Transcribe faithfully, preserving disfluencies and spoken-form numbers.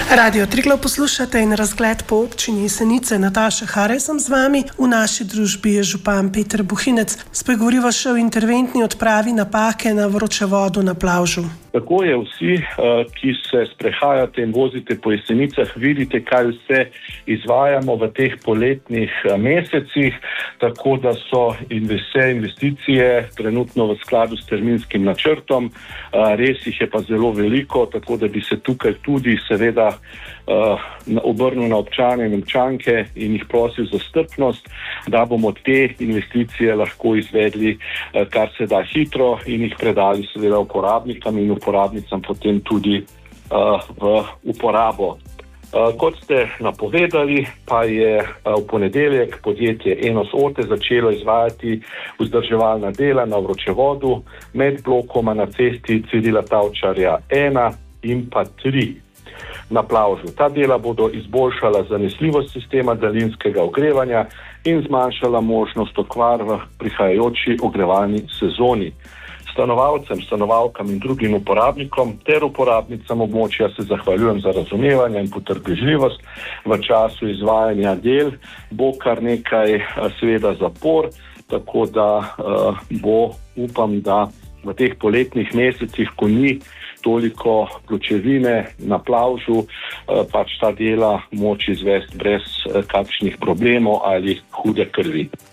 Radio Triglav poslušate in razgled po občini Jesenice. Nataša Haraj sem z vami. V naši družbi je župan Peter Buhinec. Spregovoriva še o interventni odpravi napake na vročevodu na Plavžu. Tako je, vsi, ki se sprehajate in vozite po Jesenicah, vidite, kaj vse izvajamo v teh poletnih mesecih, tako da so in vse investicije trenutno v skladu s terminskim načrtom. Res jih je pa zelo veliko, tako da bi se tukaj tudi seveda obrnil na občane in občanke in jih prosil za strpnost, da bomo te investicije lahko izvedli kar se da hitro in jih predali seveda uporabnikam in uporabnicam potem tudi uh, v uporabo. Uh, kot ste napovedali, pa je uh, v ponedeljek podjetje Enos Ote začelo izvajati vzdrževalna dela na vročevodu med blokoma na cesti Cirila Tavčarja ena in pa tri na Plavžu. Ta dela bodo izboljšala zanesljivost sistema daljinskega ogrevanja in zmanjšala možnost okvar v prihajajoči ogrevalni sezoni. Stanovalcem, stanovalkam in drugim uporabnikom ter uporabnicam območja se zahvaljujem za razumevanje in potrpežljivost. V času izvajanja del bo kar nekaj seveda zapor, tako da uh, bo, upam, da v teh poletnih mesecih, ko ni toliko pločevine na Plavžu, uh, pač ta dela moč izvesti brez uh, kakšnih problemov ali hude krvi.